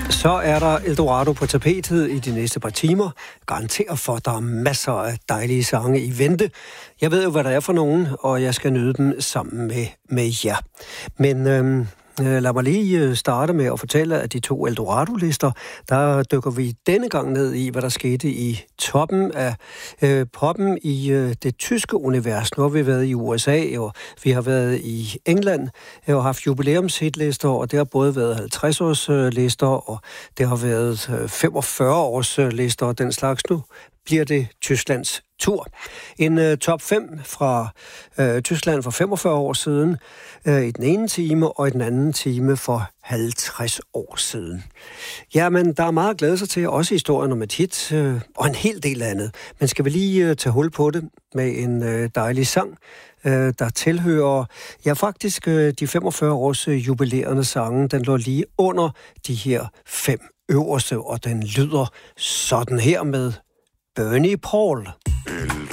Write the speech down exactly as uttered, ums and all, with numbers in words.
Så er der Eldorado på tapetet i de næste par timer. Garanterer for, at der er masser af dejlige sange i vente. Jeg ved jo, hvad der er for nogen, og jeg skal nyde dem sammen med, med jer. Men øhm, lad mig lige starte med at fortælle, at de to Eldorado-lister, der dykker vi denne gang ned i, hvad der skete i toppen af øh, poppen i øh, det tyske univers. Nu har vi været i U S A, og vi har været i England, og haft jubilæumshitlister, og det har både været halvtreds-års lister, og det har været femogfyrre-års lister, og den slags. Nu bliver det Tysklands tur. En uh, top fem fra uh, Tyskland for femogfyrre år siden uh, i den ene time, og i den anden time for halvtreds år siden. Jamen, der er meget at glæde sig til, også historien om et hit, uh, og en hel del andet. Men skal vi lige uh, tage hul på det med en uh, dejlig sang, uh, der tilhører, ja faktisk, uh, de femogfyrre års uh, jubilerende sange. Den lå lige under de her fem øverste, og den lyder sådan her med Bernie Paul.